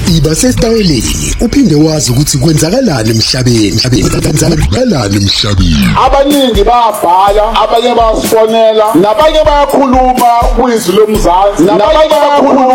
Iba sesitayeleni uphinde wazi ukuthi kwenzakalani emhlabeni. Abaningi bayabhala, abanye bayasifonela, nabanye bayakhuluma kwizwi lomzansi, nabanye bayakhuluma